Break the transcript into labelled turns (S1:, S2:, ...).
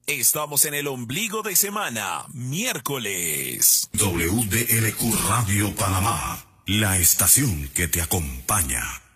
S1: Estamos en el ombligo de semana, miércoles.
S2: WDLQ Radio Panamá, la estación que te acompaña.